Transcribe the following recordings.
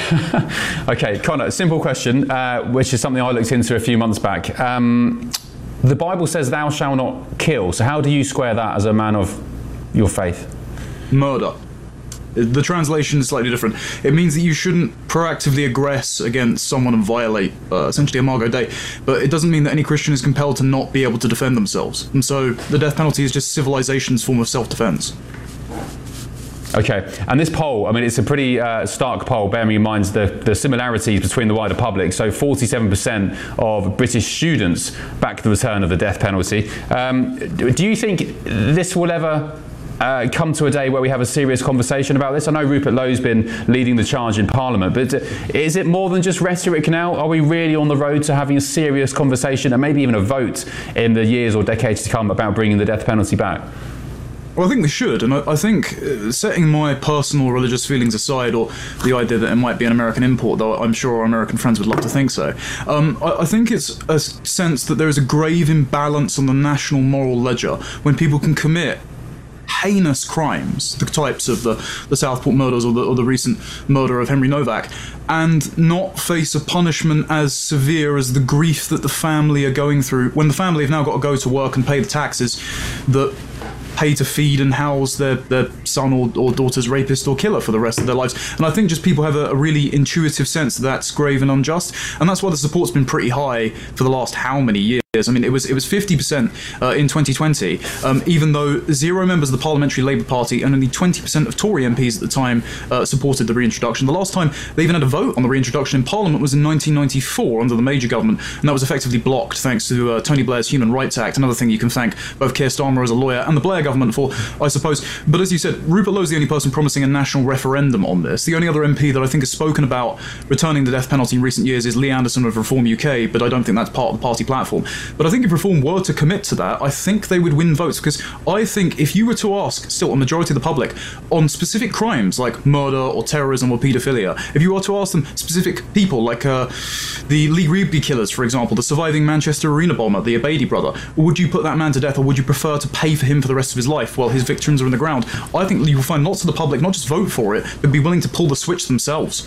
Okay, Connor, simple question, which is something I looked into a few months back. The Bible says thou shalt not kill, so how do you square that as a man of your faith? Murder. The translation is slightly different. It means that you shouldn't proactively aggress against someone and violate, essentially, Imago Dei. But it doesn't mean that any Christian is compelled to not be able to defend themselves. And so the death penalty is just civilization's form of self-defense. Okay, and this poll, I mean, it's a pretty stark poll, bearing in mind the similarities between the wider public. So 47% of British students back the return of the death penalty. Do you think this will ever come to a day where we have a serious conversation about this? I know Rupert Lowe's been leading the charge in Parliament, but is it more than just rhetoric now? Are we really on the road to having a serious conversation and maybe even a vote in the years or decades to come about bringing the death penalty back? Well, I think we should, and I think setting my personal religious feelings aside, or the idea that it might be an American import, though I'm sure our American friends would love to think so, I think it's a sense that there is a grave imbalance on the national moral ledger when people can commit heinous crimes, the types of the Southport murders or the recent murder of Henry Novak, and not face a punishment as severe as the grief that the family are going through, when the family have now got to go to work and pay the taxes that pay to feed and house their son or daughter's rapist or killer for the rest of their lives. And I think just people have a really intuitive sense that that's grave and unjust, and that's why the support's been pretty high for the last how many years. I mean, it was 50% in 2020, even though 0 members of the Parliamentary Labour Party and only 20% of Tory MPs at the time supported the reintroduction. The last time they even had a vote on the reintroduction in Parliament was in 1994 under the Major government, and that was effectively blocked thanks to Tony Blair's Human Rights Act, another thing you can thank both Keir Starmer as a lawyer and the Blair government for, I suppose. But as you said, Rupert Lowe's the only person promising a national referendum on this. The only other MP that I think has spoken about returning the death penalty in recent years is Lee Anderson of Reform UK, but I don't think that's part of the party platform. But I think if Reform were to commit to that, I think they would win votes, because I think if you were to ask still a majority of the public on specific crimes like murder or terrorism or paedophilia, if you were to ask them specific people like the Lee Reebby killers, for example, the surviving Manchester Arena bomber, the Abedi brother, would you put that man to death, or would you prefer to pay for him for the rest of his life while his victims are in the ground? I think you will find lots of the public not just vote for it, but be willing to pull the switch themselves.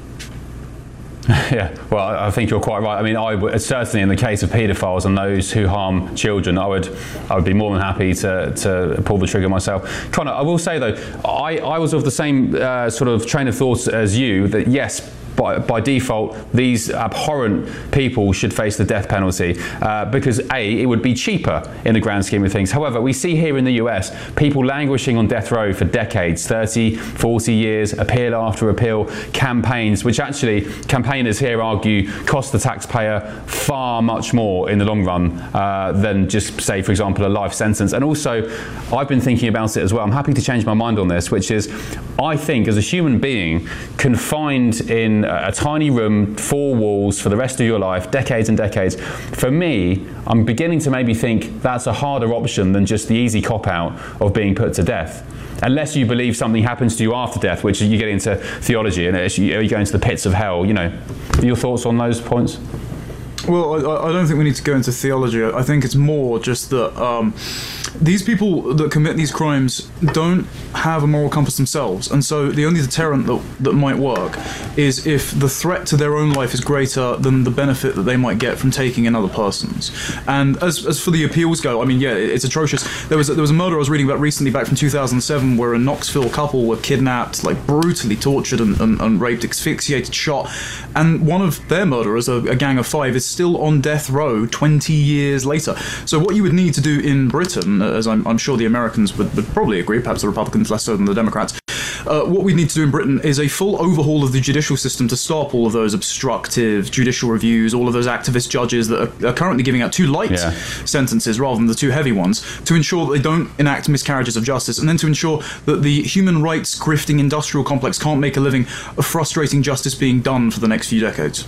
Yeah, well, I think you're quite right. I mean, I would, certainly in the case of paedophiles and those who harm children, I would be more than happy to pull the trigger myself. Connor, I will say though, I was of the same sort of train of thought as you, that yes, by default, these abhorrent people should face the death penalty because A, it would be cheaper in the grand scheme of things. However, we see here in the US, people languishing on death row for decades, 30, 40 years, appeal after appeal, campaigns, which actually campaigners here argue cost the taxpayer far much more in the long run than just, say, for example, a life sentence. And also, I've been thinking about it as well. I'm happy to change my mind on this, which is, I think as a human being, confined in a tiny room, 4 walls for the rest of your life, decades and decades, for me, I'm beginning to maybe think that's a harder option than just the easy cop-out of being put to death. Unless you believe something happens to you after death, which you get into theology and you go into the pits of hell, you know. Your thoughts on those points? Well, I don't think we need to go into theology. I think it's more just that these people that commit these crimes don't have a moral compass themselves, and so the only deterrent that might work is if the threat to their own life is greater than the benefit that they might get from taking another person's. And as for the appeals go, I mean, yeah, it's atrocious. There was a murder I was reading about recently back from 2007 where a Knoxville couple were kidnapped, like brutally tortured and raped, asphyxiated, shot, and one of their murderers, a gang of 5, is still on death row 20 years later. So what you would need to do in Britain, as I'm sure the Americans would probably agree, perhaps the Republicans less so than the Democrats, what we need to do in Britain is a full overhaul of the judicial system to stop all of those obstructive judicial reviews, all of those activist judges that are currently giving out too light sentences rather than the too heavy ones, to ensure that they don't enact miscarriages of justice, and then to ensure that the human rights grifting industrial complex can't make a living of frustrating justice being done for the next few decades.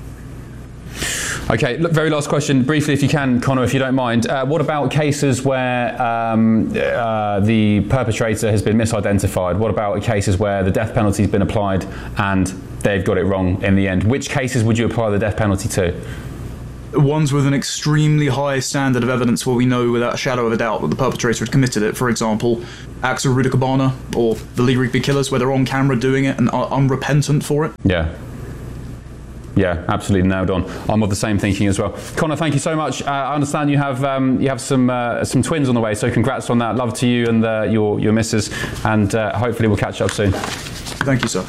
Okay, look, very last question, briefly if you can, Connor, if you don't mind. What about cases where the perpetrator has been misidentified? What about cases where the death penalty has been applied and they've got it wrong in the end? Which cases would you apply the death penalty to? ones with an extremely high standard of evidence where we know without a shadow of a doubt that the perpetrator had committed it. For example, acts of Rudy Cabana or the Lee Rigby killers, where they're on camera doing it and are unrepentant for it. Yeah, absolutely nailed on. I'm of the same thinking as well. Connor, thank you so much. I understand you have some twins on the way, so congrats on that. Love to you and your missus, and hopefully we'll catch up soon. Thank you, sir.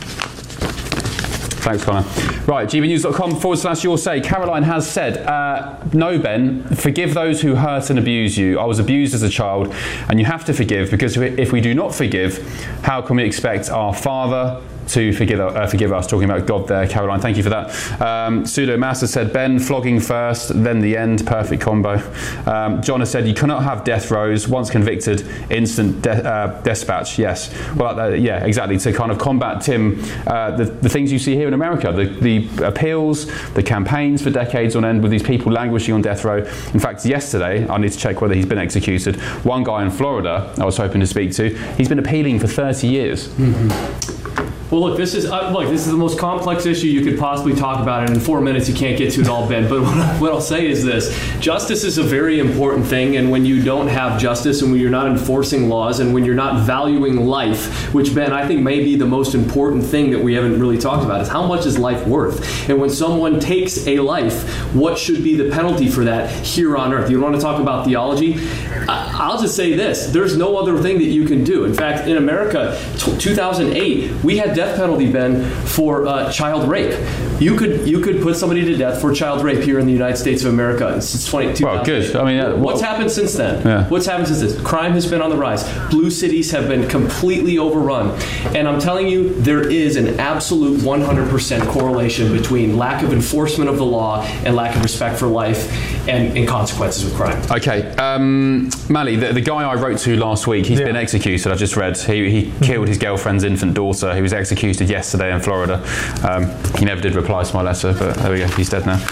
Thanks, Connor. Right, gbnews.com/your say. Caroline has said, no, Ben, forgive those who hurt and abuse you. I was abused as a child, and you have to forgive, because if we do not forgive, how can we expect our Father to forgive us? Talking about God there, Caroline. Thank you for that. Pseudo Master said, Ben, flogging first, then the end. Perfect combo. John has said, you cannot have death rows. Once convicted, instant dispatch. Yes. Well, yeah, exactly. To kind of combat, Tim, the things you see here in America, the appeals, the campaigns for decades on end with these people languishing on death row. In fact, yesterday, I need to check whether he's been executed. One guy in Florida I was hoping to speak to, he's been appealing for 30 years. Mm-hmm. Well, look, this is the most complex issue you could possibly talk about, and in 4 minutes you can't get to it all, Ben. But what I'll say is this: justice is a very important thing, and when you don't have justice, and when you're not enforcing laws, and when you're not valuing life, which, Ben, I think may be the most important thing that we haven't really talked about, is how much is life worth? And when someone takes a life, what should be the penalty for that here on earth? You want to talk about theology? I'll just say this: there's no other thing that you can do. In fact, in America, 2008, we had death penalty, Ben, for child rape. You could put somebody to death for child rape here in the United States of America since 2008. Well, good. I mean, what's happened since then? Yeah. What's happened since this? Crime has been on the rise. Blue cities have been completely overrun. And I'm telling you, there is an absolute 100% correlation between lack of enforcement of the law and lack of respect for life and consequences with crime. Okay. Mally, the guy I wrote to last week, he's been executed. I just read. He killed his girlfriend's infant daughter. He was executed yesterday in Florida. He never did reply to my letter, but there we go. He's dead now.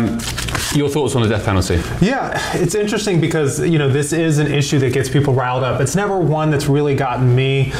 Your thoughts on the death penalty? Yeah, it's interesting because, this is an issue that gets people riled up. It's never one that's really gotten me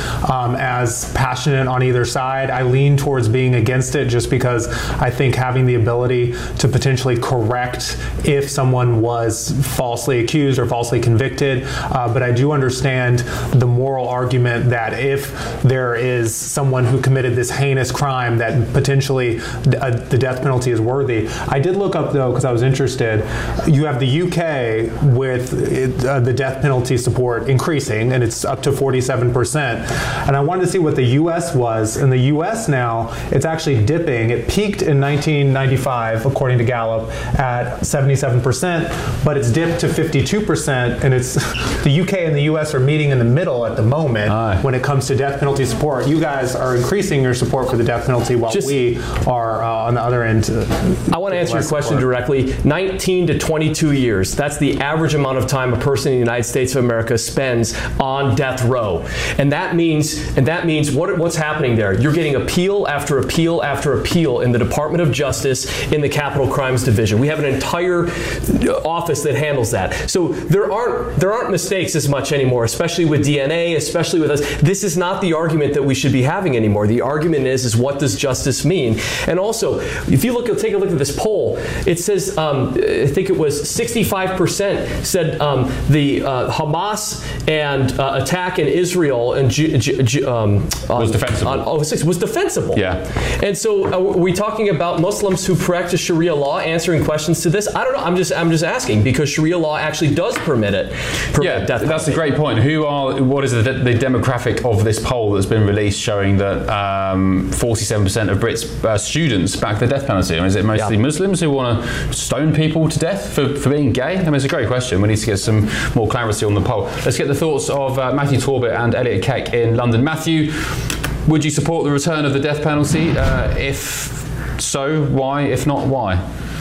as passionate on either side. I lean towards being against it just because I think having the ability to potentially correct if someone was falsely accused or falsely convicted, but I do understand the moral argument that if there is someone who committed this heinous crime that potentially the death penalty is worthy. I did look up, though, because I was interested. You have the UK with the death penalty support increasing, and it's up to 47%. And I wanted to see what the US was. In the US now, it's actually dipping. It peaked in 1995, according to Gallup, at 77%, but it's dipped to 52%, and it's the UK and the US are meeting in the middle at the moment when it comes to death penalty support. You guys are increasing your support for the death penalty while we are on the other end. I want to answer your question directly. 19 to 22 years. That's the average amount of time a person in the United States of America spends on death row. And that means what's happening there? You're getting appeal after appeal after appeal in the Department of Justice in the Capital Crimes Division. We have an entire office that handles that. So there aren't mistakes as much anymore, especially with DNA, especially with us. This is not the argument that we should be having anymore. The argument is what does justice mean? And also, if you take a look at this poll, it says, I think it was 65% said the Hamas and attack in Israel and was defensible. Was defensible. Yeah. And so are we talking about Muslims who practice Sharia law answering questions to this? I don't know. I'm just asking, because Sharia law actually does permit it. Death that's a great point. What is the demographic of this poll that's been released showing that 47% of Brits students back the death penalty? I mean, is it mostly Muslims who want to stone people to death for being gay? I mean, it's a great question. We need to get some more clarity on the poll. Let's get the thoughts of Matthew Torbett and Elliot Keck in London. Matthew, would you support the return of the death penalty? If so, why? If not, why?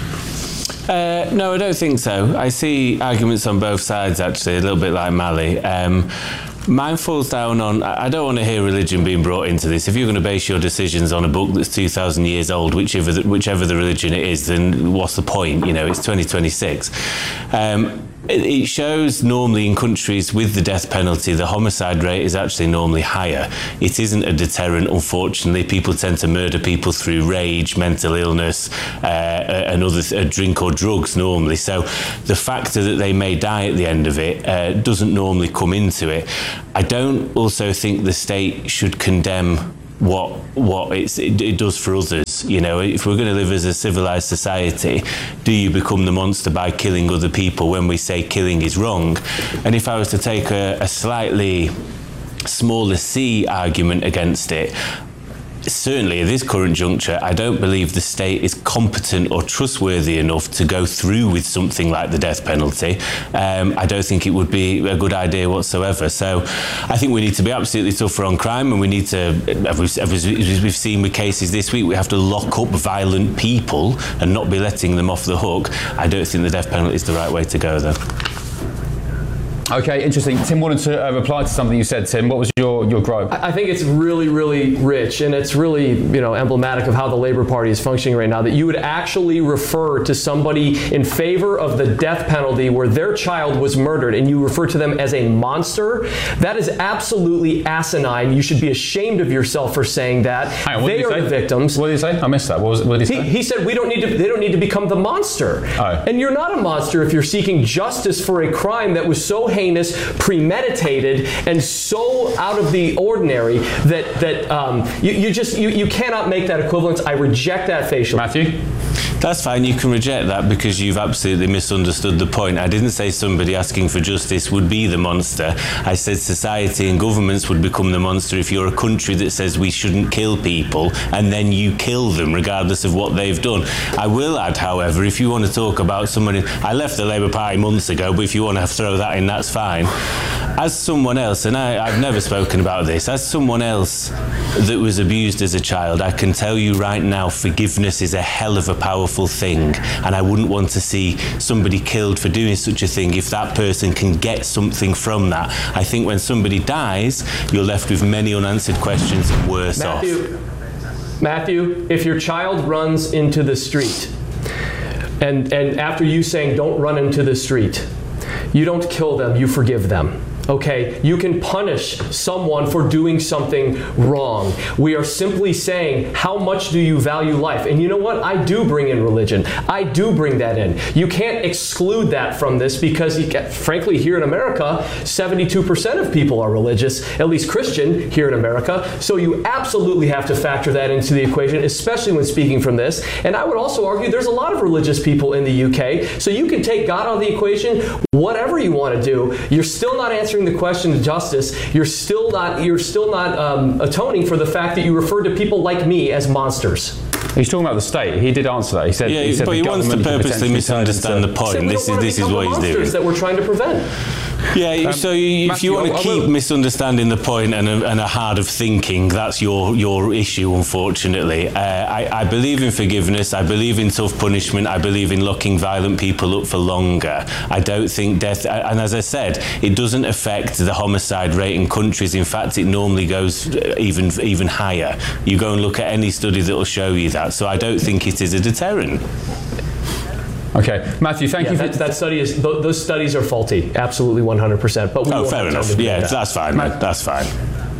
No, I don't think so. I see arguments on both sides, actually, a little bit like Mally. Mine falls down on, I don't want to hear religion being brought into this. If you're going to base your decisions on a book that's 2,000 years old, whichever the religion it is, then what's the point? It's 2026. it shows normally in countries with the death penalty, the homicide rate is actually normally higher. It isn't a deterrent, unfortunately. People tend to murder people through rage, mental illness, and other drink or drugs normally. So the factor that they may die at the end of it doesn't normally come into it. I don't also think the state should condemn what it does for others. You know, if we're going to live as a civilized society, do you become the monster by killing other people when we say killing is wrong? And if I was to take a slightly smaller C argument against it, certainly at this current juncture, I don't believe the state is competent or trustworthy enough to go through with something like the death penalty. I don't think it would be a good idea whatsoever. So I think we need to be absolutely tougher on crime, and we need to, as we've seen with cases this week, we have to lock up violent people and not be letting them off the hook. I don't think the death penalty is the right way to go, though. Okay, interesting. Tim wanted to reply to something you said, Tim. What was your gripe? I think it's really, really rich, and it's really, emblematic of how the Labour Party is functioning right now, that you would actually refer to somebody in favor of the death penalty where their child was murdered, and you refer to them as a monster. That is absolutely asinine. You should be ashamed of yourself for saying that. Hang on, they are the victims. What did he say? I missed that. What did he say? He said they don't need to become the monster. Oh. And you're not a monster if you're seeking justice for a crime that was so heinous, premeditated, and so out of the ordinary that you cannot make that equivalence. I reject that facially. Matthew? That's fine, you can reject that because you've absolutely misunderstood the point. I didn't say somebody asking for justice would be the monster. I said society and governments would become the monster if you're a country that says we shouldn't kill people and then you kill them regardless of what they've done. I will add, however, if you want to talk about somebody, I left the Labour Party months ago, but if you want to throw that in, that's fine. As someone else, and I've never spoken about this, as someone else that was abused as a child, I can tell you right now, forgiveness is a hell of a powerful thing, and I wouldn't want to see somebody killed for doing such a thing if that person can get something from that. I think when somebody dies, you're left with many unanswered questions and worse off. Matthew, if your child runs into the street, and after you saying don't run into the street, you don't kill them, you forgive them. Okay, you can punish someone for doing something wrong. We are simply saying, how much do you value life? And you know what? I do bring in religion. I do bring that in. You can't exclude that from this because, frankly, here in America, 72% of people are religious, at least Christian here in America. So you absolutely have to factor that into the equation, especially when speaking from this. And I would also argue there's a lot of religious people in the UK. So you can take God out of the equation, whatever you want to do. You're still not answering the question of justice. You're still not atoning for the fact that you referred to people like me as monsters. He's talking about the state. He did answer that. He said, but he wants to purposely misunderstand the point. This is what he's doing. That we're trying to prevent. Yeah, so if you want to keep misunderstanding the point and a hard of thinking, that's your issue, unfortunately. I believe in forgiveness. I believe in tough punishment. I believe in locking violent people up for longer. I don't think death, and as I said, it doesn't affect the homicide rate in countries. In fact, it normally goes even higher. You go and look at any study that will show you that. So I don't think it is a deterrent. Okay, Matthew, thank you. Those studies are faulty, absolutely 100%. But fair enough. Yeah, that's fine. That's fine.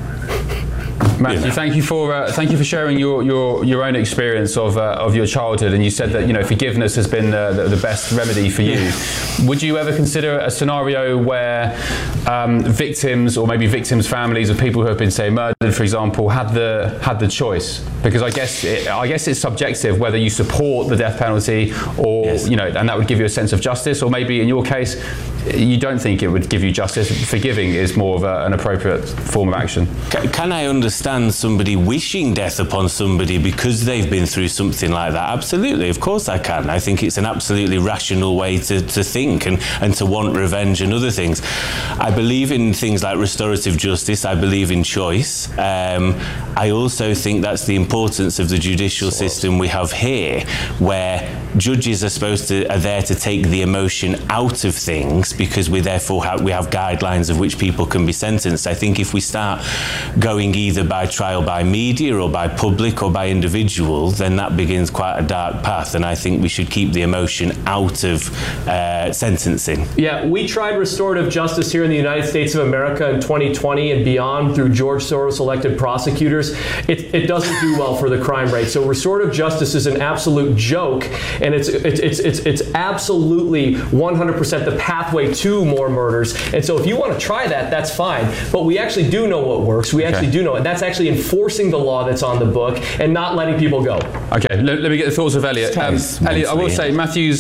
Matthew, thank you for sharing your own experience of your childhood, and you said that forgiveness has been the best remedy for you. Yeah. Would you ever consider a scenario where victims or maybe victims' families of people who have been, say, murdered, for example, had the choice? Because I guess it's subjective whether you support the death penalty or yes. And that would give you a sense of justice, or maybe in your case you don't think it would give you justice. Forgiving is more of an appropriate form of action. Can I understand somebody wishing death upon somebody because they've been through something like that? Absolutely, of course I can. I think it's an absolutely rational way to think and to want revenge and other things. I believe in things like restorative justice. I believe in choice. I also think that's the importance of the judicial system we have here, where judges are there to take the emotion out of things, because we therefore have guidelines of which people can be sentenced. I think if we start going either by by trial by media or by public or by individual, then that begins quite a dark path, and I think we should keep the emotion out of sentencing. Yeah, we tried restorative justice here in the United States of America in 2020 and beyond through George Soros elected prosecutors. It doesn't do well for the crime rate. So restorative justice is an absolute joke, and it's absolutely 100% the pathway to more murders. And so if you want to try that, that's fine. But we actually do know what works. We actually do know it. That's actually enforcing the law that's on the book and not letting people go. Okay, let me get the thoughts of Elliot. Elliot, I will say Matthew's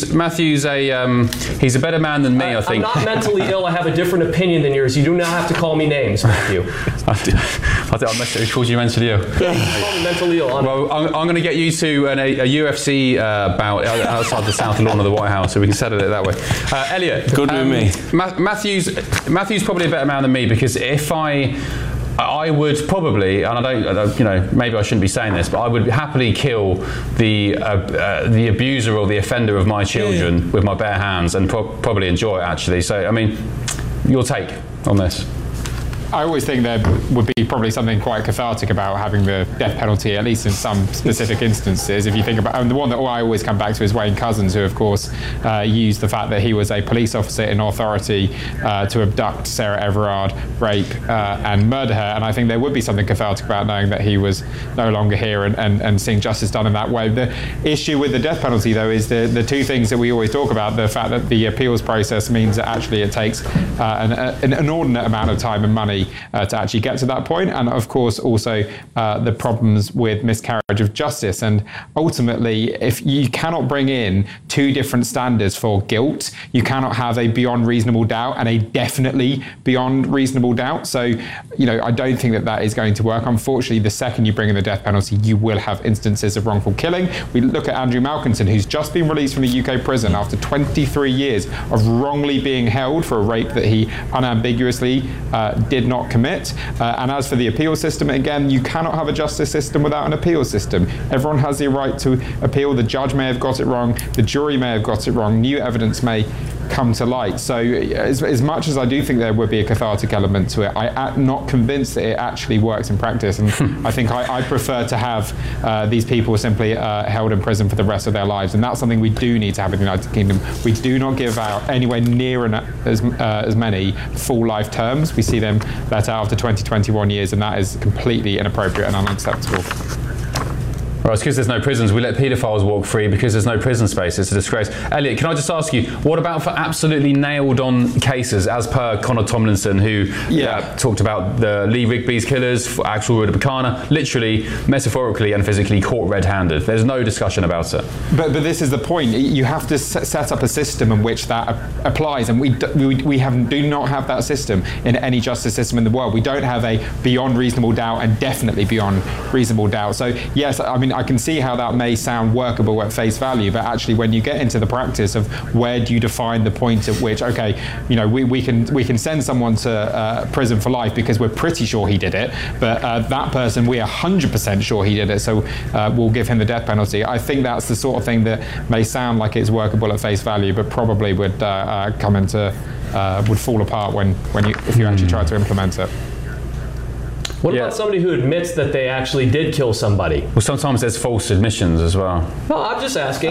he's a better man than me, I think. I'm not mentally ill. I have a different opinion than yours. You do not have to call me names, Matthew. I think I messed it. Called you mentally ill. Yeah, you call me mentally ill. Well, I'm going to get you to a UFC bout outside the south lawn of the White House, so we can settle it that way. Elliot, good with me. Matthew's probably a better man than me, because if I would probably, and I don't, maybe I shouldn't be saying this, but I would happily kill the abuser or the offender of my children with my bare hands, and probably enjoy it, actually. So, I mean, your take on this? I always think there would be probably something quite cathartic about having the death penalty, at least in some specific instances. If you think about, and the one that I always come back to is Wayne Couzens, who of course used the fact that he was a police officer in authority to abduct Sarah Everard, rape and murder her. And I think there would be something cathartic about knowing that he was no longer here and seeing justice done in that way. The issue with the death penalty, though, is the two things that we always talk about: the fact that the appeals process means that actually it takes an inordinate amount of time and money to actually get to that point, and of course also the problems with miscarriage of justice. And ultimately, if you cannot bring in two different standards for guilt, you cannot have a beyond reasonable doubt and a definitely beyond reasonable doubt. So, I don't think that is going to work. Unfortunately, the second you bring in the death penalty, you will have instances of wrongful killing. We look at Andrew Malkinson, who's just been released from the UK prison after 23 years of wrongly being held for a rape that he unambiguously did not commit. And as for the appeal system, again, you cannot have a justice system without an appeal system. Everyone has the right to appeal. The judge may have got it wrong. The jury may have got it wrong. New evidence may come to light. So as much as I do think there would be a cathartic element to it, I'm not convinced that it actually works in practice. And I think I prefer to have these people simply held in prison for the rest of their lives. And that's something we do need to have in the United Kingdom. We do not give out anywhere near as many full life terms. We see them let out after 20, 21 years, and that is completely inappropriate and unacceptable. Well, it's because there's no prisons. We let paedophiles walk free because there's no prison space. It's a disgrace. Elliot, can I just ask you, what about for absolutely nailed-on cases, as per Conor Tomlinson, who talked about the Lee Rigby's killers, actual Rudabakana, literally, metaphorically and physically caught red-handed. There's no discussion about it. But this is the point. You have to set up a system in which that applies, and we do not have that system in any justice system in the world. We don't have a beyond reasonable doubt and definitely beyond reasonable doubt. So yes, I mean, I can see how that may sound workable at face value, but actually when you get into the practice of where do you define the point at which, okay, we can send someone to prison for life because we're pretty sure he did it, but that person, we're 100% sure he did it, so we'll give him the death penalty. I think that's the sort of thing that may sound like it's workable at face value, but probably would would fall apart if you actually try to implement it. What about somebody who admits that they actually did kill somebody? Well, sometimes there's false admissions as well. No, I'm just asking.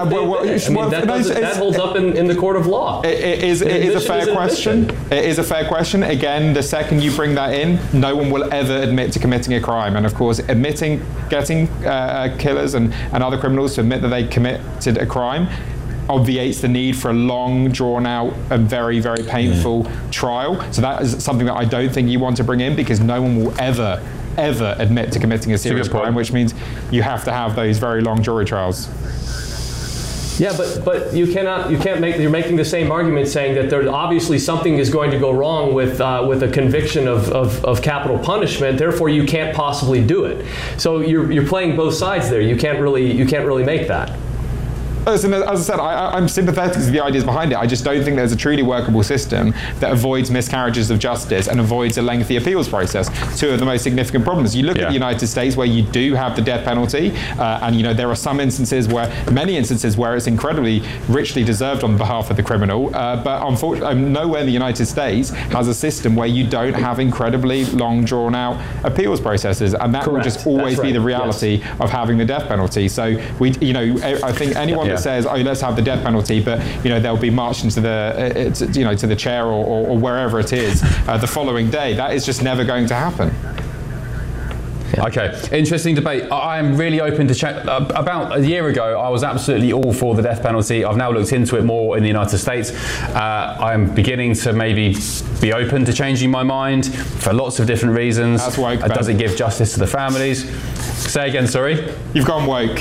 That holds up in the court of law. It is a fair question. It is a fair question. Again, the second you bring that in, no one will ever admit to committing a crime. And of course, getting killers and other criminals to admit that they committed a crime obviates the need for a long, drawn-out and very, very painful trial. So that is something that I don't think you want to bring in, because no one will ever admit to committing a serious crime, which means you have to have those very long jury trials. Yeah, but you're making the same argument, saying that there obviously something is going to go wrong with a conviction of capital punishment. Therefore, you can't possibly do it. So you're playing both sides there. You can't really make that. as I said, I'm sympathetic to the ideas behind it. I just don't think there's a truly workable system that avoids miscarriages of justice and avoids a lengthy appeals process. Two of the most significant problems. You look at the United States, where you do have the death penalty, and there are many instances where it's incredibly richly deserved on behalf of the criminal, but unfortunately, nowhere in the United States has a system where you don't have incredibly long, drawn-out appeals processes, and that will just always be the reality of having the death penalty. So I think anyone that says, "Oh, let's have the death penalty," but they'll be marched into to the chair or wherever it is the following day, that is just never going to happen. Okay, interesting debate. I am really open to check. About a year ago, I was absolutely all for the death penalty. I've now looked into it more in the United States. I'm beginning to maybe be open to changing my mind for lots of different reasons. That's woke. Does it give justice to the families? Say again, sorry? You've gone woke.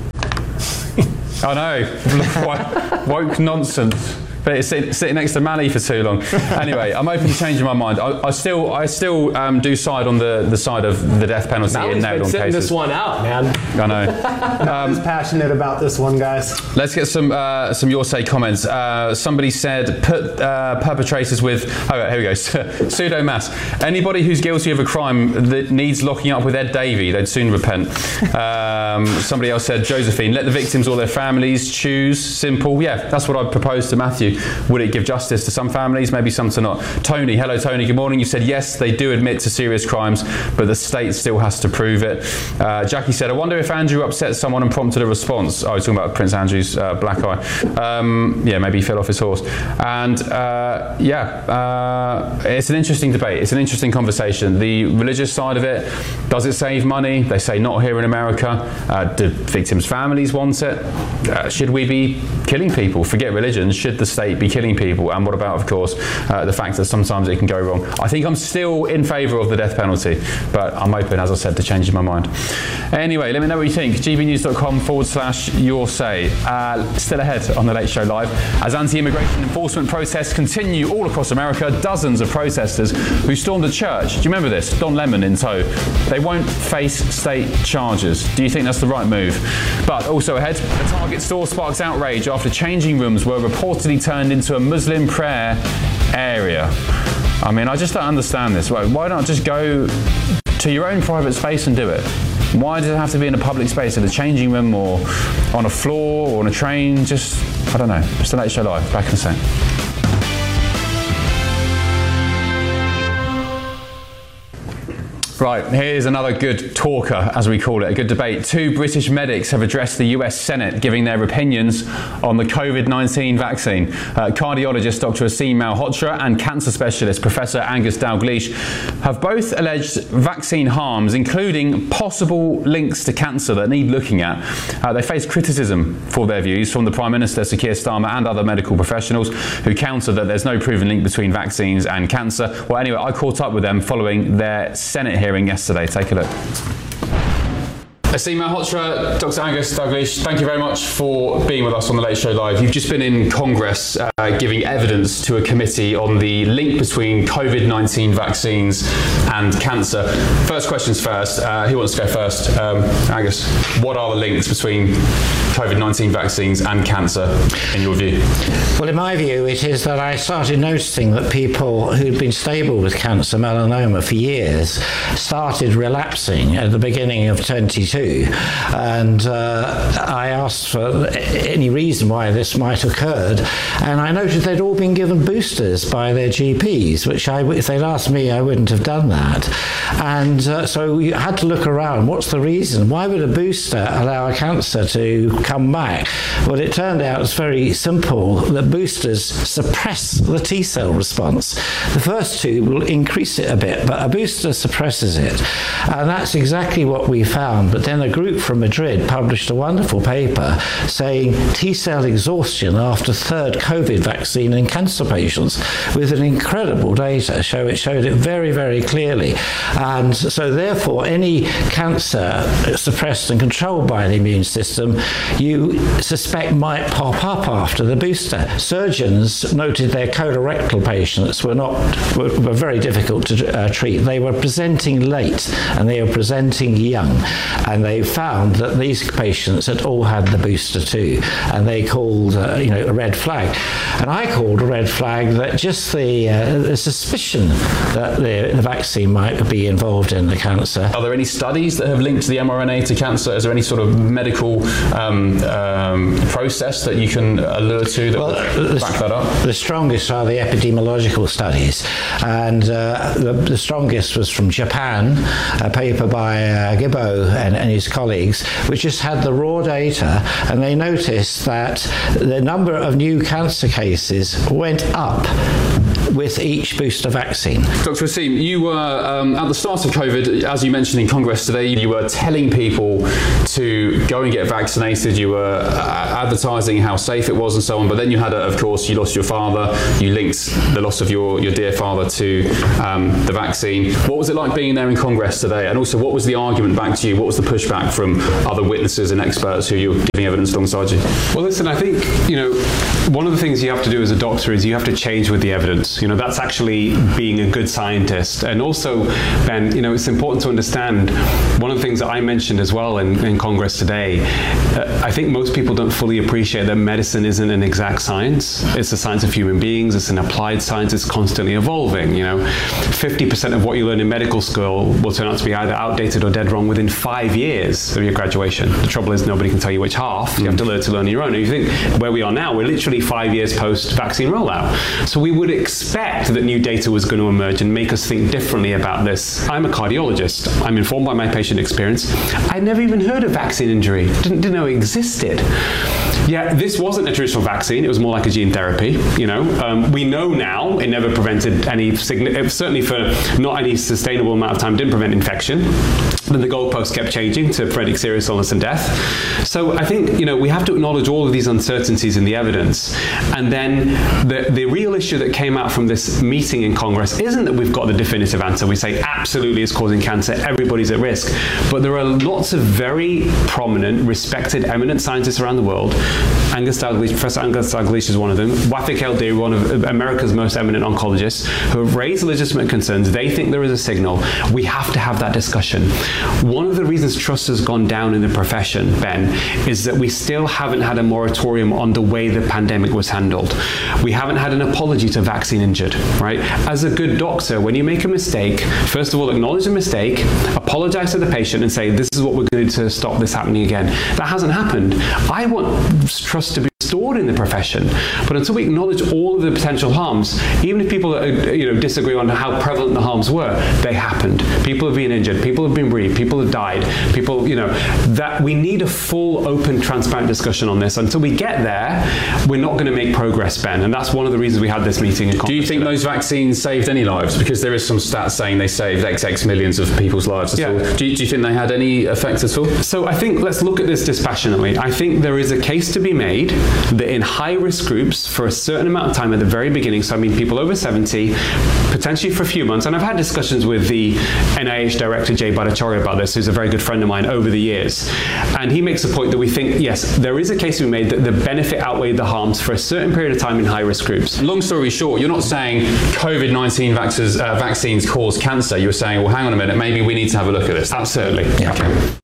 I know. Woke nonsense. But it's sitting next to Mali for too long. Anyway, I'm open to changing my mind. I still do side on the side of the death penalty in nailed-on cases. Sitting this one out, man. I know. Who's passionate about this one, guys? Let's get some your say comments. Somebody said put perpetrators with. Oh, here we go. Pseudo mass. Anybody who's guilty of a crime that needs locking up with Ed Davey, they'd soon repent. Somebody else said Josephine. Let the victims or their families choose. Simple. Yeah, that's what I proposed to Matthew. Would it give justice to some families? Maybe some to not. Tony, hello Tony, good morning. You said yes, they do admit to serious crimes, but the state still has to prove it. Jackie said, I wonder if Andrew upset someone and prompted a response. Oh, he's talking about Prince Andrew's black eye. Maybe he fell off his horse. And it's an interesting debate. It's an interesting conversation. The religious side of it, does it save money? They say not here in America. Do victims' families want it? Should we be killing people? Forget religion. Should the state be killing people? And what about, of course, the fact that sometimes it can go wrong? I think I'm still in favour of the death penalty, but I'm open, as I said, to changing my mind. Anyway, let me know what you think. gbnews.com/your say. Still ahead on The Late Show Live. As anti-immigration enforcement protests continue all across America, dozens of protesters who stormed a church. Do you remember this? Don Lemon in tow. They won't face state charges. Do you think that's the right move? But also ahead, a Target store sparks outrage after changing rooms were reportedly turned into a Muslim prayer area. I mean, I just don't understand this. Why not just go to your own private space and do it? Why does it have to be in a public space, in a changing room or on a floor or on a train? I don't know. It's The Late Show Live. Back in a sec. Right, here's another good talker, as we call it, a good debate. Two British medics have addressed the US Senate, giving their opinions on the COVID-19 vaccine. Cardiologist Dr. Aseem Malhotra and cancer specialist Professor Angus Dalgleish have both alleged vaccine harms, including possible links to cancer that need looking at. They face criticism for their views from the Prime Minister, Sir Keir Starmer, and other medical professionals who counter that there's no proven link between vaccines and cancer. Well, anyway, I caught up with them following their Senate hearing yesterday. Take a look. Aseem Malhotra, Dr. Angus Dalgleish, thank you very much for being with us on The Late Show Live. You've just been in Congress giving evidence to a committee on the link between COVID-19 vaccines and cancer. First questions first. Who wants to go first? Angus, what are the links between COVID-19 vaccines and cancer, in your view? Well, in my view, it is that I started noticing that people who'd been stable with cancer, melanoma, for years started relapsing at the beginning of 22. And I asked for any reason why this might have occurred, and I noted they'd all been given boosters by their GPs, which if they'd asked me, I wouldn't have done that. And so you had to look around. What's the reason? Why would a booster allow a cancer to come back? Well, it turned out it's very simple, that boosters suppress the T-cell response. The first two will increase it a bit, but a booster suppresses it. And that's exactly what we found. But then a group from Madrid published a wonderful paper saying T-cell exhaustion after third COVID vaccine in cancer patients, with an incredible data. It showed it very, very clearly. And so therefore, any cancer suppressed and controlled by the immune system, you suspect might pop up after the booster. Surgeons noted their colorectal patients were very difficult to treat. They were presenting late and they were presenting young. And and they found that these patients had all had the booster too, and they called a red flag. And I called a red flag that just the suspicion that the vaccine might be involved in the cancer. Are there any studies that have linked the mRNA to cancer? Is there any sort of medical process that you can allude to that would back that up? The strongest are the epidemiological studies, and the strongest was from Japan, a paper by Gibbo and his colleagues, which just had the raw data, and they noticed that the number of new cancer cases went up with each booster vaccine. Dr. Aseem, you were, at the start of COVID, as you mentioned in Congress today, you were telling people to go and get vaccinated, you were advertising how safe it was and so on, but then you had, of course, you lost your father, you linked the loss of your dear father to the vaccine. What was it like being there in Congress today? And also, what was the argument back to you? What was the pushback from other witnesses and experts who you were giving evidence alongside you? Well, listen, I think, one of the things you have to do as a doctor is you have to change with the evidence. That's actually being a good scientist. And also, Ben, it's important to understand one of the things that I mentioned as well in Congress today. I think most people don't fully appreciate that medicine isn't an exact science. It's a science of human beings. It's an applied science. It's constantly evolving. 50% of what you learn in medical school will turn out to be either outdated or dead wrong within 5 years of your graduation. The trouble is nobody can tell you which half. You have to learn on your own. And you think where we are now, we're literally 5 years post-vaccine rollout. So we would expect that new data was going to emerge and make us think differently about this. I'm a cardiologist. I'm informed by my patient experience. I never even heard of vaccine injury. Didn't know it existed. Yeah, this wasn't a traditional vaccine. It was more like a gene therapy. We know now it never prevented any, certainly for not any sustainable amount of time, didn't prevent infection. Then the goalposts kept changing to preventing serious illness and death. So I think, we have to acknowledge all of these uncertainties in the evidence. And then the real issue that came out from this meeting in Congress isn't that we've got the definitive answer. We say absolutely it's causing cancer, everybody's at risk. But there are lots of very prominent, respected, eminent scientists around the world. Professor Angus Dalgleish is one of them. Wafik El-Dir, one of America's most eminent oncologists, who have raised legitimate concerns. They think there is a signal. We have to have that discussion. One of the reasons trust has gone down in the profession, Ben, is that we still haven't had a moratorium on the way the pandemic was handled. We haven't had an apology to vaccine injured, right? As a good doctor, when you make a mistake, first of all, acknowledge the mistake, apologize to the patient and say, this is what we're going to do to stop this happening again. That hasn't happened. I want trust to be restored in the profession, but until we acknowledge all of the potential harms, even if people disagree on how prevalent the harms were, they happened. People have been injured, people have been bereaved, people have died, that we need a full, open, transparent discussion on this. Until we get there, we're not going to make progress, Ben, and that's one of the reasons we had this meeting in Congress. Do you think those vaccines saved any lives? Because there is some stats saying they saved XX millions of people's lives. Do you think they had any effect at all? So I think let's look at this dispassionately. I think there is a case to be made that in high-risk groups for a certain amount of time at the very beginning, so I mean people over 70, potentially for a few months, and I've had discussions with the NIH director, Jay Bhattacharya, about this, who's a very good friend of mine over the years, and he makes a point that we think, yes, there is a case to be made that the benefit outweighed the harms for a certain period of time in high-risk groups. Long story short, you're not saying COVID-19 vaccines cause cancer. You're saying, well, hang on a minute, maybe we need to have a look at this. Absolutely. Yeah.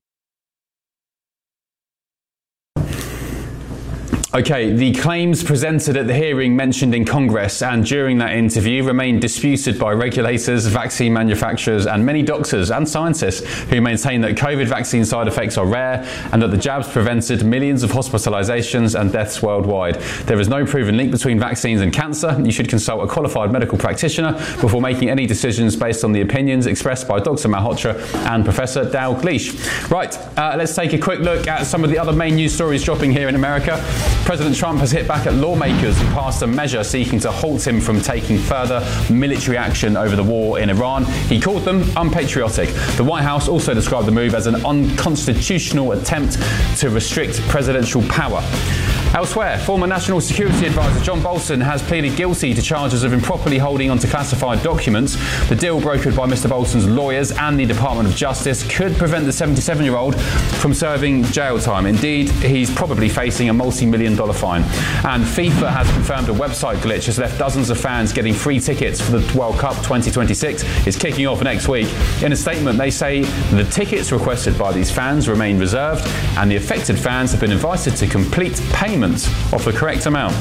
Okay, the claims presented at the hearing mentioned in Congress and during that interview remain disputed by regulators, vaccine manufacturers, and many doctors and scientists who maintain that COVID vaccine side effects are rare and that the jabs prevented millions of hospitalizations and deaths worldwide. There is no proven link between vaccines and cancer. You should consult a qualified medical practitioner before making any decisions based on the opinions expressed by Dr. Malhotra and Professor Dalgleish. Right, let's take a quick look at some of the other main news stories dropping here in America. President Trump has hit back at lawmakers who passed a measure seeking to halt him from taking further military action over the war in Iran. He called them unpatriotic. The White House also described the move as an unconstitutional attempt to restrict presidential power. Elsewhere, former National Security Advisor John Bolton has pleaded guilty to charges of improperly holding onto classified documents. The deal brokered by Mr. Bolton's lawyers and the Department of Justice could prevent the 77-year-old from serving jail time. Indeed, he's probably facing a multi-million-dollar fine. And FIFA has confirmed a website glitch has left dozens of fans getting free tickets for the World Cup 2026. It's kicking off next week. In a statement, they say the tickets requested by these fans remain reserved, and the affected fans have been invited to complete payment of the correct amount.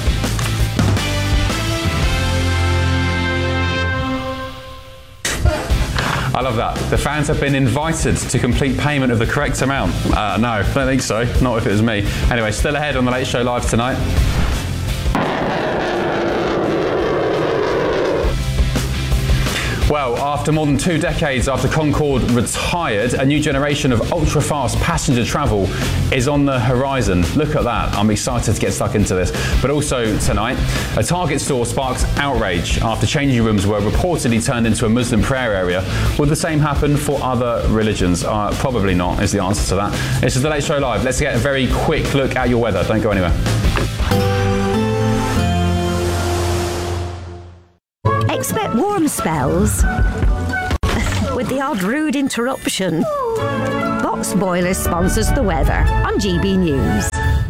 I love that. The fans have been invited to complete payment of the correct amount. No, don't think so. Not if it was me. Anyway, still ahead on The Late Show Live tonight. Well, after more than 2 decades after Concorde retired, a new generation of ultra-fast passenger travel is on the horizon. Look at that. I'm excited to get stuck into this. But also tonight, a Target store sparks outrage after changing rooms were reportedly turned into a Muslim prayer area. Will the same happen for other religions? Probably not, is the answer to that. This is The Late Show Live. Let's get a very quick look at your weather. Don't go anywhere. Expect warm spells with the odd rude interruption. Box Boilers sponsors the weather on GB News.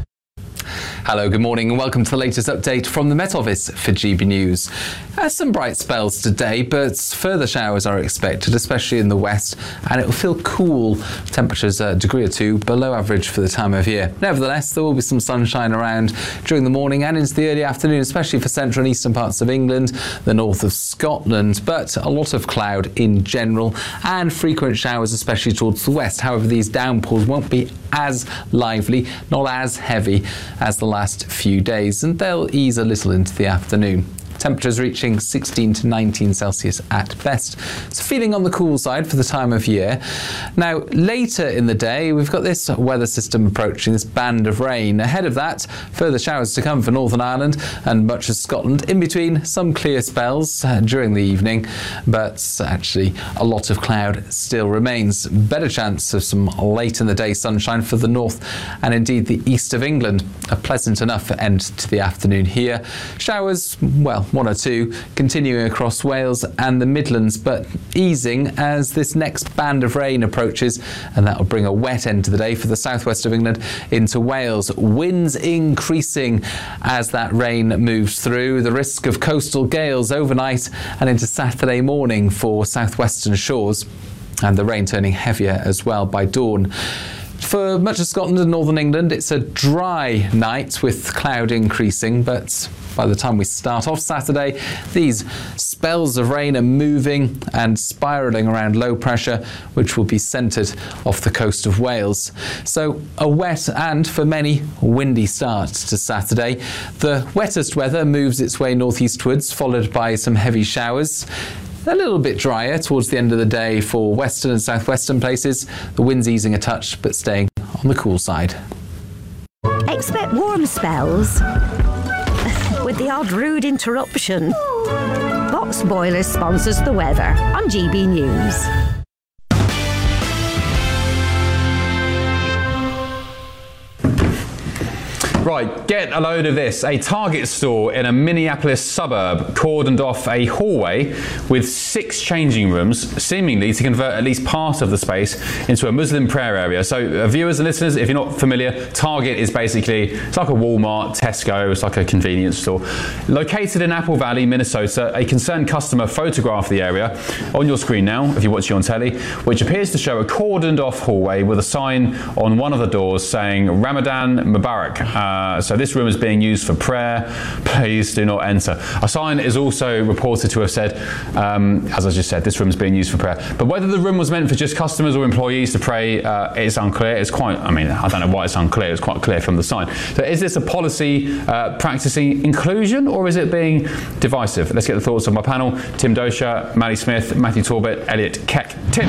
Hello, good morning and welcome to the latest update from the Met Office for GB News. Some bright spells today, but further showers are expected, especially in the west, and it will feel cool. Temperatures a degree or two below average for the time of year. Nevertheless, there will be some sunshine around during the morning and into the early afternoon, especially for central and eastern parts of England, the north of Scotland, but a lot of cloud in general and frequent showers, especially towards the west. However, these downpours won't be as lively, not as heavy as the last few days, and they'll ease a little into the afternoon. Temperatures reaching 16 to 19 Celsius at best. So feeling on the cool side for the time of year. Now, later in the day, we've got this weather system approaching, this band of rain. Ahead of that, further showers to come for Northern Ireland and much of Scotland. In between, some clear spells during the evening, but actually a lot of cloud still remains. Better chance of some late in the day sunshine for the north and indeed the east of England. A pleasant enough end to the afternoon here. Showers, well, 1 or 2 continuing across Wales and the Midlands, but easing as this next band of rain approaches, and that will bring a wet end to the day for the southwest of England into Wales. Winds increasing as that rain moves through. The risk of coastal gales overnight and into Saturday morning for southwestern shores, and the rain turning heavier as well by dawn. For much of Scotland and northern England, it's a dry night with cloud increasing, but by the time we start off Saturday, these spells of rain are moving and spiralling around low pressure, which will be centred off the coast of Wales. So a wet and, for many, windy start to Saturday. The wettest weather moves its way northeastwards, followed by some heavy showers. A little bit drier towards the end of the day for western and southwestern places. The wind's easing a touch, but staying on the cool side. Expect warm spells with the odd rude interruption. Box Boilers sponsors the weather on GB News. Right, get a load of this. A Target store in a Minneapolis suburb cordoned off a hallway with 6 changing rooms, seemingly to convert at least part of the space into a Muslim prayer area. So viewers and listeners, if you're not familiar, Target is basically, it's like a Walmart, Tesco, it's like a convenience store. Located in Apple Valley, Minnesota, a concerned customer photographed the area on your screen now, if you're watching on telly, which appears to show a cordoned off hallway with a sign on one of the doors saying Ramadan Mubarak. So this room is being used for prayer. Please do not enter. A sign is also reported to have said, as I just said, this room is being used for prayer. But whether the room was meant for just customers or employees to pray, it's unclear. It's quite, I mean, I don't know why it's unclear. It's quite clear from the sign. So is this a policy practicing inclusion, or is it being divisive? Let's get the thoughts of my panel. Tim Dosha, Maddie Smith, Matthew Torbett, Elliot Keck. Tim.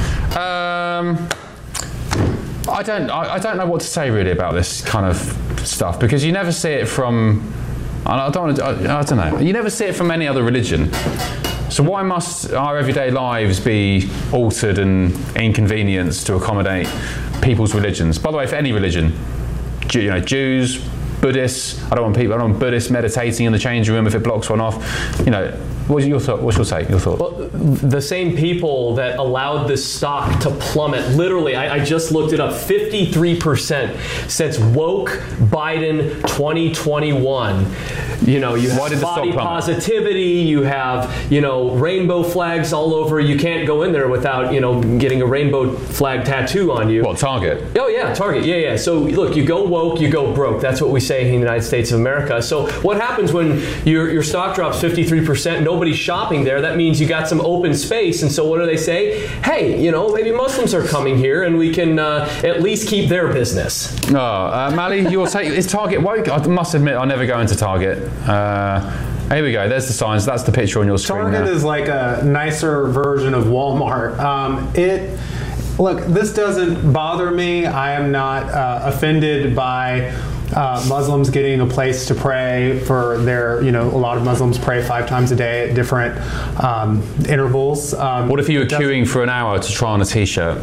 I don't know what to say really about this kind of stuff, because you never see it from, I don't know, you never see it from any other religion. So why must our everyday lives be altered and inconvenienced to accommodate people's religions? By the way, for any religion, Jews, Buddhists. I don't want Buddhists meditating in the changing room if it blocks one off. What's your thought? What's your take? Your thought? Well, the same people that allowed this stock to plummet, literally, I just looked it up, 53% since woke Biden 2021. You have body positivity, you have, rainbow flags all over. You can't go in there without, getting a rainbow flag tattoo on you. What, Target? Oh, yeah, Target. Yeah. So, look, you go woke, you go broke. That's what we say in the United States of America. So what happens when your stock drops 53%, nobody's shopping there? That means you got some open space. And so what do they say? Hey, maybe Muslims are coming here and we can at least keep their business. Mally, your take, is Target woke? I must admit, I never go into Target. Here we go. There's the signs. That's the picture on your screen. Target is like a nicer version of Walmart. Look, this doesn't bother me. I am not offended by Muslims getting a place to pray for their, a lot of Muslims pray 5 times a day at different intervals. What if you were queuing for an hour to try on a t-shirt?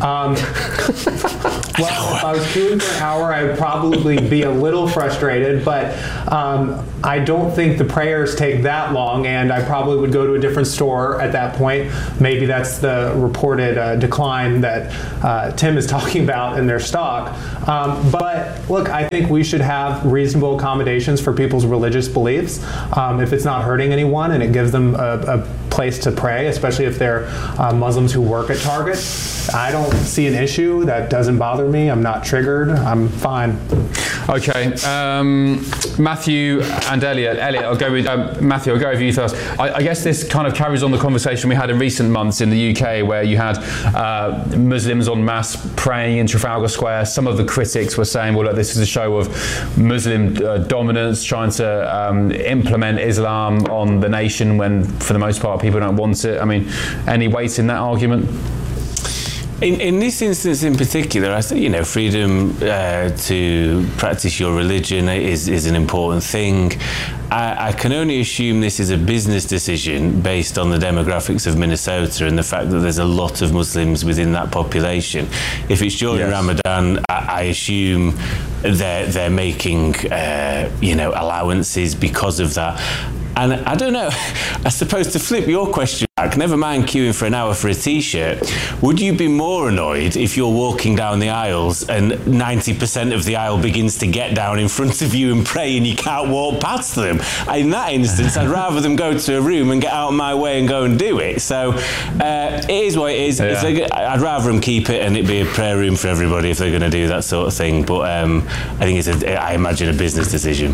Well, if I was queuing for an hour, I would probably be a little frustrated, but I don't think the prayers take that long, and I probably would go to a different store at that point. Maybe that's the reported decline that Tim is talking about in their stock. But look, I think we should have reasonable accommodations for people's religious beliefs. If it's not hurting anyone and it gives them a place to pray, especially if they're Muslims who work at Target, I don't see an issue. That doesn't bother me. I'm not triggered. I'm fine. Okay, Matthew and Elliot. Elliot, I'll go with Matthew. I'll go with you first. I guess this kind of carries on the conversation we had in recent months in the UK, where you had Muslims en masse praying in Trafalgar Square. Some of the critics were saying, well, look, this is a show of Muslim dominance, trying to implement Islam on the nation when, for the most part, people don't want it. I mean, any weight in that argument? In this instance in particular, I think, freedom to practice your religion is an important thing. I can only assume this is a business decision based on the demographics of Minnesota and the fact that there's a lot of Muslims within that population. If it's during Ramadan, I assume they're making allowances because of that. And I don't know, I suppose to flip your question back, never mind queuing for an hour for a t-shirt, would you be more annoyed if you're walking down the aisles and 90% of the aisle begins to get down in front of you and pray and you can't walk past them? In that instance, I'd rather them go to a room and get out of my way and go and do it. So it is what it is. Yeah. I'd rather them keep it and it be a prayer room for everybody if they're going to do that sort of thing. But I think I imagine a business decision.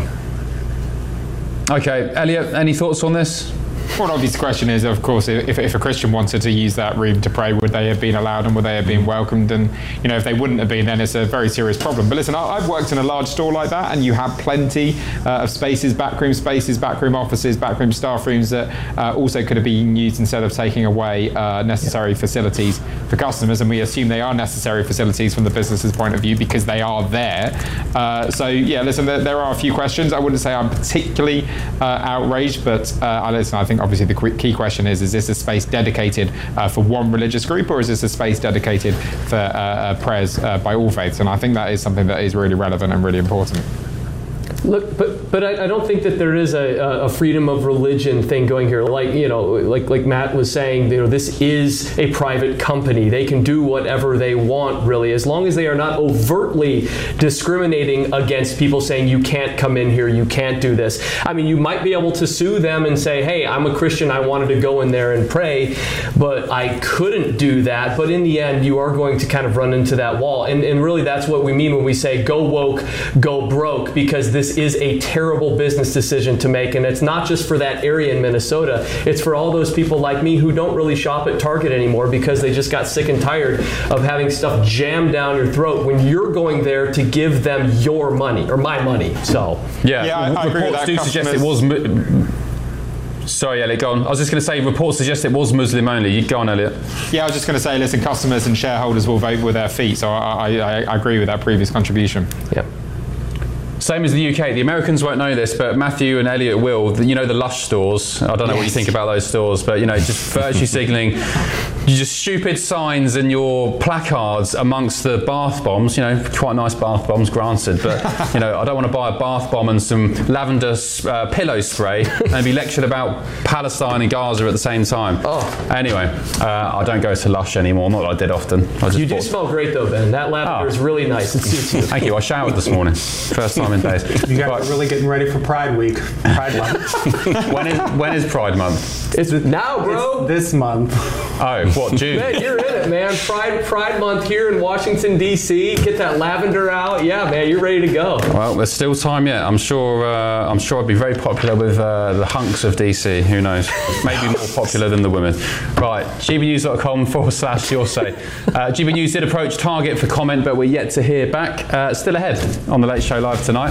Okay, Elliot, any thoughts on this? Well, an obvious question is, of course, if a Christian wanted to use that room to pray, would they have been allowed and would they have been welcomed? And, if they wouldn't have been, then it's a very serious problem. But listen, I've worked in a large store like that, and you have plenty of spaces, backroom offices, backroom staff rooms that also could have been used instead of taking away necessary facilities for customers. And we assume they are necessary facilities from the business's point of view because they are there. Listen, there are a few questions. I wouldn't say I'm particularly outraged, but listen, I think obviously the key question is this a space dedicated for one religious group, or is this a space dedicated for prayers by all faiths? And I think that is something that is really relevant and really important. Look, but I don't think that there is a freedom of religion thing going here. Like Matt was saying, this is a private company. They can do whatever they want, really, as long as they are not overtly discriminating against people saying you can't come in here, you can't do this. I mean, you might be able to sue them and say, hey, I'm a Christian, I wanted to go in there and pray, but I couldn't do that. But in the end, you are going to kind of run into that wall. And really, that's what we mean when we say go woke, go broke, because this is a terrible business decision to make. And it's not just for that area in Minnesota. It's for all those people like me who don't really shop at Target anymore because they just got sick and tired of having stuff jammed down your throat when you're going there to give them your money or my money. So I agree with that. Do suggest it was. Sorry, Elliot, go on. I was just going to say, reports suggest it was Muslim only. You go on, Elliot. Yeah, I was just going to say, listen, customers and shareholders will vote with their feet. So I agree with that previous contribution. Yep. Same as the UK. The Americans won't know this, but Matthew and Elliot will. You know the Lush stores. I don't know what you think about those stores, but just virtue signalling, just stupid signs and your placards amongst the bath bombs. Quite nice bath bombs, granted, but I don't want to buy a bath bomb and some lavender pillow spray and be lectured about Palestine and Gaza at the same time. Anyway, I don't go to Lush anymore. Not that I did often. You do smell great though, Ben. That lavender is really nice. It suits you. Thank you. I showered this morning. First time in days. You guys are really getting ready for Pride Week. Pride Month. When is Pride Month? It's now, bro. It's this month. Oh, what, June? Man, you're in it, man. Pride Month here in Washington, D.C. Get that lavender out. Yeah, man, you're ready to go. Well, there's still time yet. I'm sure I'd be very popular with the hunks of D.C. Who knows? Maybe more popular than the women. Right, gbnews.com/your say. GB News did approach Target for comment, but we're yet to hear back. Still ahead on The Late Show Live tonight.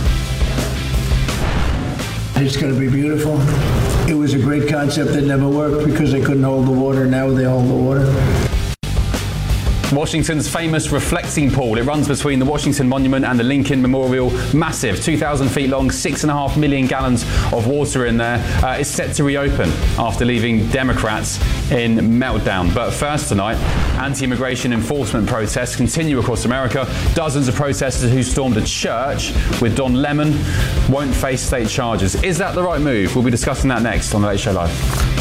It's going to be beautiful. It was a great concept that never worked because they couldn't hold the water. Now they hold the water. Washington's famous reflecting pool. It runs between the Washington Monument and the Lincoln Memorial. Massive, 2,000 feet long, 6.5 million gallons of water in there. It's set to reopen after leaving Democrats in meltdown. But first tonight, anti-immigration enforcement protests continue across America. Dozens of protesters who stormed a church with Don Lemon won't face state charges. Is that the right move? We'll be discussing that next on The Late Show Live.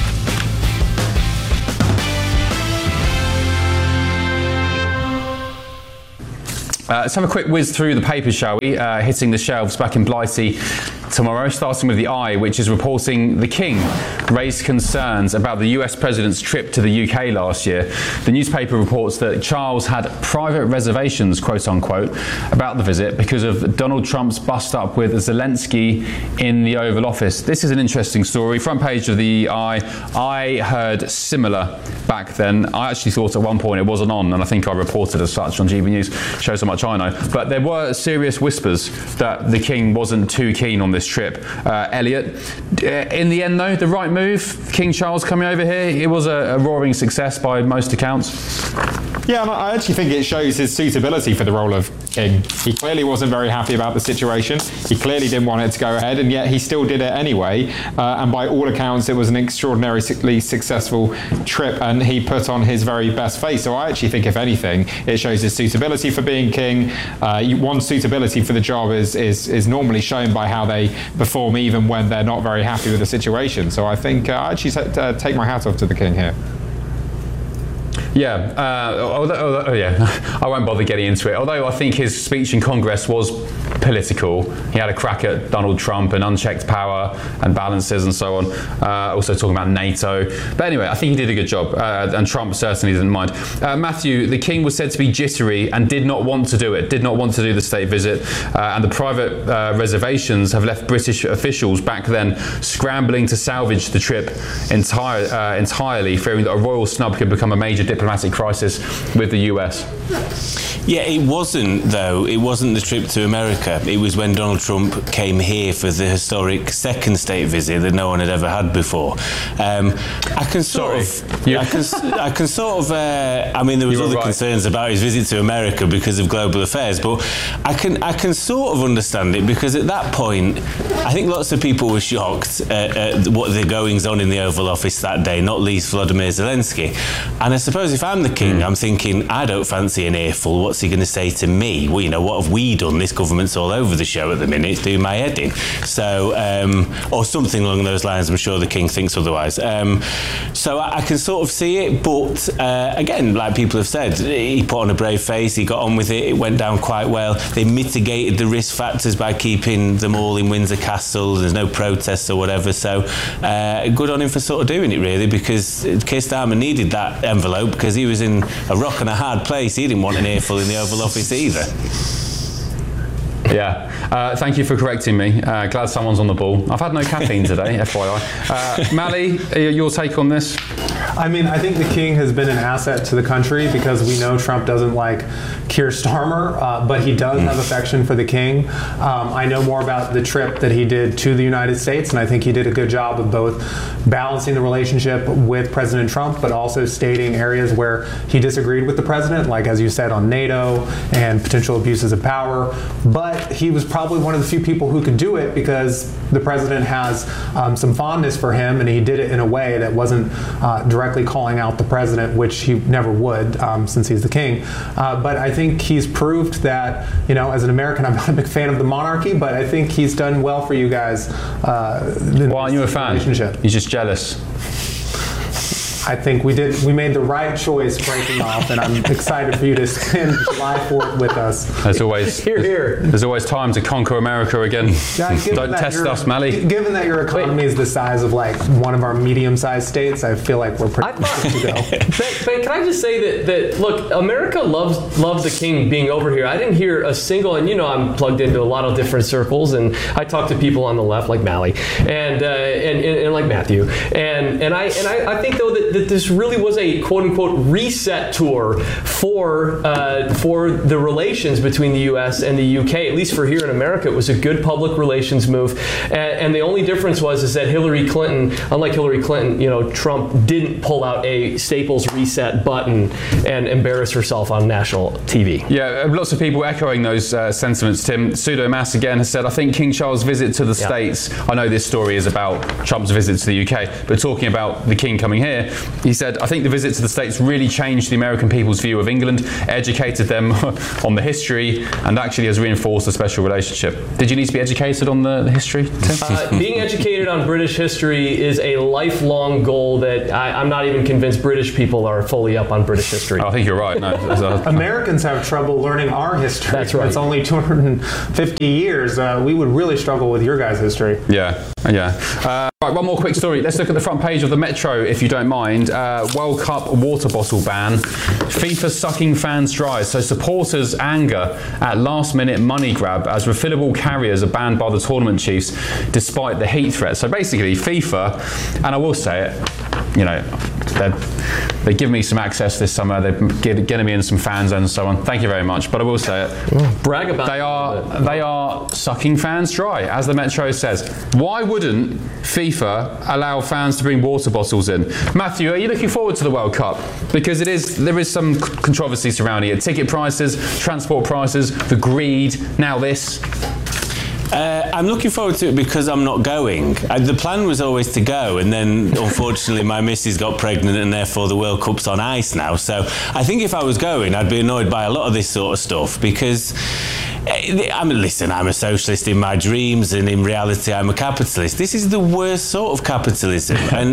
Let's have a quick whiz through the papers, shall we? Hitting the shelves back in Blighty tomorrow, starting with the Eye, which is reporting the King raised concerns about the US president's trip to the UK last year. The newspaper reports that Charles had private reservations, quote unquote, about the visit because of Donald Trump's bust-up with Zelensky in the Oval Office. This is an interesting story. Front page of the Eye. I heard similar back then. I actually thought at one point it wasn't on, and I think I reported as such on GB News. Shows how much I know. But there were serious whispers that the King wasn't too keen on this trip. Elliot, in the end though, the right move, King Charles coming over here, it was a roaring success by most accounts. Yeah, and I actually think it shows his suitability for the role of King. He clearly wasn't very happy about the situation. He clearly didn't want it to go ahead, and yet he still did it anyway. And by all accounts, it was an extraordinarily successful trip, and he put on his very best face. So I actually think, if anything, it shows his suitability for being king. One's suitability for the job is normally shown by how they perform, even when they're not very happy with the situation. So I think I actually take my hat off to the king here. Yeah, I won't bother getting into it. Although I think his speech in Congress was political. He had a crack at Donald Trump and unchecked power and balances and so on. Also talking about NATO. But anyway, I think he did a good job, and Trump certainly didn't mind. Matthew, the King was said to be jittery and did not want to do it, did not want to do the state visit, and the private reservations have left British officials back then scrambling to salvage the trip entirely, fearing that a royal snub could become a major diplomatic crisis with the US. Yeah, it wasn't the trip to America. It was when Donald Trump came here for the historic second state visit that no one had ever had before. I mean, there was other concerns about his visit to America because of global affairs, but I can sort of understand it, because at that point, I think lots of people were shocked at what the goings on in the Oval Office that day, not least Volodymyr Zelensky. And I suppose if I'm the king, I'm thinking, I don't fancy an earful. What's he going to say to me? Well, what have we done? This government's all over the show at the minute. It's doing my head in. So, or something along those lines. I'm sure the king thinks otherwise. So I can sort of see it. But again, like people have said, he put on a brave face. He got on with it. It went down quite well. They mitigated the risk factors by keeping them all in Windsor Castle. There's no protests or whatever. So good on him for sort of doing it, really, because Keir Starmer needed that envelope because he was in a rock and a hard place. He didn't want an earful in the Oval Office either. Yeah, thank you for correcting me. Glad someone's on the ball. I've had no caffeine today, FYI. Mally, your take on this? I mean, I think the king has been an asset to the country because we know Trump doesn't like Keir Starmer, but he does have affection for the king. I know more about the trip that he did to the United States, and I think he did a good job of both balancing the relationship with President Trump, but also stating areas where he disagreed with the president, like, as you said, on NATO and potential abuses of power. But but he was probably one of the few people who could do it because the president has some fondness for him, and he did it in a way that wasn't directly calling out the president, which he never would since he's the king. But I think he's proved that, as an American, I'm not a big fan of the monarchy, but I think he's done well for you guys. Why aren't you a fan? You're just jealous. I think we made the right choice breaking off, and I'm excited for you to spend July 4th with us. There's always here. There's always time to conquer America again. Don't test us, Mally. Given that your economy is the size of like one of our medium-sized states, I feel like we're pretty good to go. Ben, can I just say that look, America loves the king being over here. I didn't hear a single, and I'm plugged into a lot of different circles, and I talk to people on the left like Mally and like Matthew, and I think though that this really was a quote-unquote reset tour for the relations between the U.S. and the U.K. At least for here in America, it was a good public relations move. And the only difference is that Hillary Clinton, unlike Hillary Clinton, Trump didn't pull out a Staples reset button and embarrass herself on national TV. Yeah, lots of people echoing those sentiments, Tim. Pseudomass again has said, I think King Charles' visit to the States, I know this story is about Trump's visit to the UK, but talking about the king coming here, he said, I think the visit to the States really changed the American people's view of England, educated them on the history, and actually has reinforced a special relationship. Did you need to be educated on the history, Tim? Being educated on British history is a lifelong goal that I'm not even convinced British people are fully up on British history. I think you're right. No, Americans have trouble learning our history. That's right. It's only 250 years. We would really struggle with your guys' history. Yeah. Right, one more quick story. Let's look at the front page of the Metro, if you don't mind. World Cup water bottle ban. FIFA sucking fans dry. So supporters anger at last-minute money grab as refillable carriers are banned by the tournament chiefs despite the heat threat. So basically, FIFA, and I will say it, they give me some access this summer. They're getting me in some fan zones and so on. Thank you very much. But I will say it. Brag about it. They are sucking fans dry, as the Metro says. Why wouldn't FIFA allow fans to bring water bottles in? Matthew, are you looking forward to the World Cup? Because there is some controversy surrounding it. Ticket prices, transport prices, the greed, now this. I'm looking forward to it because I'm not going. The plan was always to go, and then unfortunately my missus got pregnant, and therefore the World Cup's on ice now. So I think if I was going, I'd be annoyed by a lot of this sort of stuff because I'm a socialist in my dreams, and in reality I'm a capitalist. This is the worst sort of capitalism. and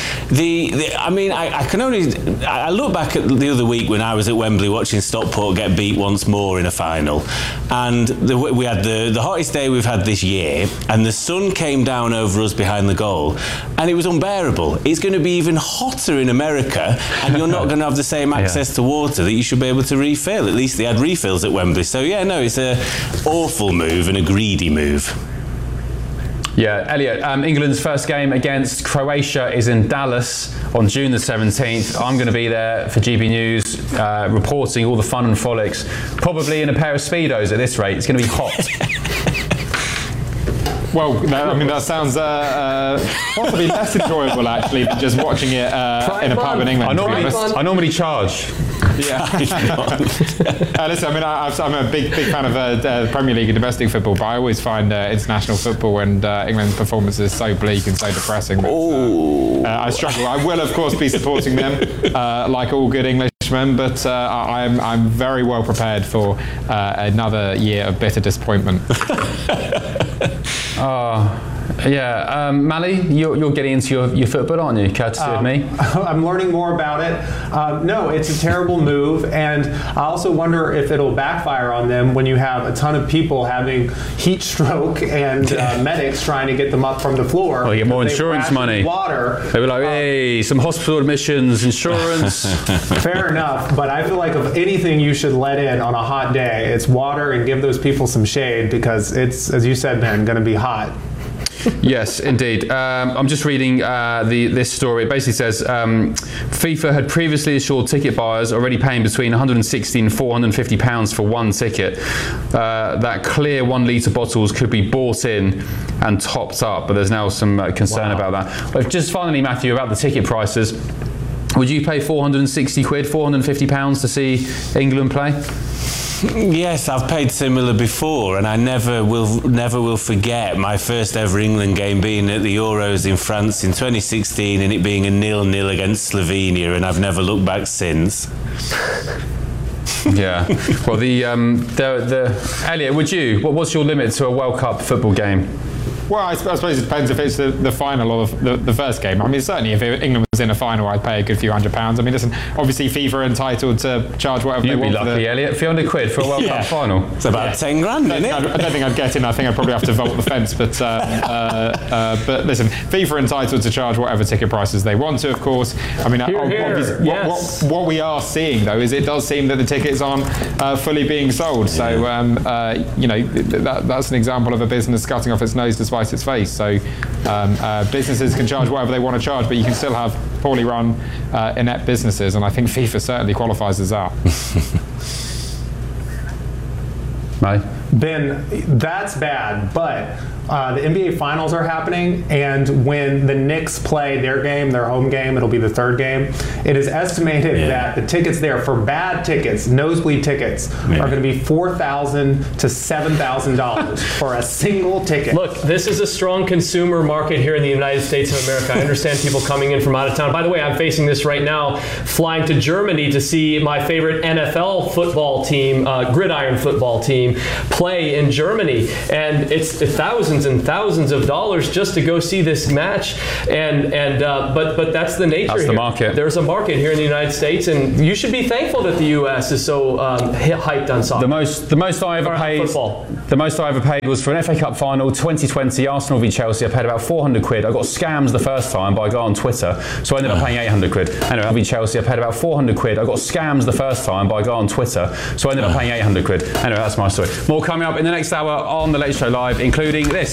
I look back at the other week when I was at Wembley watching Stockport get beat once more in a final, and we had the hottest day we've had this year, and the sun came down over us behind the goal, and it was unbearable. It's going to be even hotter in America, and you're not going to have the same access to water that you should be able to refill. At least they had refills at Wembley. So it's a awful move and a greedy move. Yeah, Elliot, England's first game against Croatia is in Dallas on June the 17th. I'm going to be there for GB News, reporting all the fun and frolics, probably in a pair of Speedos at this rate. It's going to be hot. Well, that sounds possibly less enjoyable actually than just watching it in a pub in England. I normally charge. Yeah. Listen, I'm a big fan of Premier League and domestic football, but I always find international football and England's performances so bleak and so depressing that I struggle. I will, of course, be supporting them like all good Englishmen, but I'm very well prepared for another year of bitter disappointment. Mally, you're getting into your football, aren't you? Courtesy of me. I'm learning more about it. No, it's a terrible move, and I also wonder if it'll backfire on them when you have a ton of people having heat stroke and medics trying to get them up from the floor. Well, you get more insurance money. Water. They were like, hey, some hospital admissions, insurance. Fair enough, but I feel like if anything you should let in on a hot day, it's water, and give those people some shade because it's, as you said, Ben, going to be hot. Yes, indeed. I'm just reading this story. It basically says FIFA had previously assured ticket buyers already paying between £160 and £450 for one ticket that clear 1 litre bottles could be bought in and topped up, but there's now some concern about that. But just finally, Matthew, about the ticket prices, would you pay £460, £450 to see England play? Yes, I've paid similar before, and I never will forget my first ever England game being at the Euros in France in 2016, and it being a 0-0 against Slovenia, and I've never looked back since. Yeah. Well, the Elliot, what's your limit to a World Cup football game? Well, I suppose it depends if it's the final or the first game. I mean, certainly if England was in a final, I'd pay a good few £100. I mean, listen, obviously FIFA are entitled to charge whatever they want. You'd be lucky, Elliot. £300 for a World Cup final. It's about 10 grand, isn't it? I don't think I'd get in. I think I'd probably have to vault the fence. But listen, FIFA are entitled to charge whatever ticket prices they want to, of course. I mean, what we are seeing, though, is it does seem that the tickets aren't fully being sold. So, that's an example of a business cutting off its nose to spite its face. So businesses can charge whatever they want to charge, but you can still have poorly run, inept businesses, and I think FIFA certainly qualifies as that. Mate? Ben, that's bad, but the NBA Finals are happening, and when the Knicks play their home game, it'll be the third game. It is estimated that the tickets there for bad tickets, nosebleed tickets, are going to be $4,000 to $7,000 for a single ticket. Look, this is a strong consumer market here in the United States of America. I understand people coming in from out of town. By the way, I'm facing this right now, flying to Germany to see my favorite NFL football team, gridiron football team, play in Germany, and it's thousands and thousands of dollars just to go see this match, but that's the nature. That's the market. There's a market here in the United States, and you should be thankful that the U.S. is so hyped on soccer. The most I ever paid. Football. The most I ever paid was for an FA Cup final, 2020, Arsenal v Chelsea. I paid about £400. I got scammed the first time by a guy on Twitter, so I ended up paying £800. Anyway, v Chelsea, I paid about £400. I got scammed the first time by a guy on Twitter, so I ended up paying £800. Anyway, that's my story. More coming up in the next hour on the Late Show Live, including this.